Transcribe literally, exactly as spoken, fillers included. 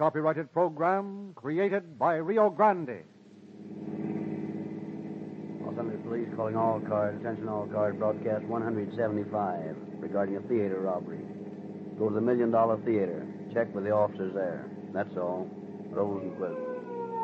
copyrighted program created by Rio Grande. Los Angeles Police calling all cars. Attention all cars. Broadcast one seventy-five regarding a theater robbery. Go to the Million Dollar Theater. Check with the officers there. That's all. Rosenquist.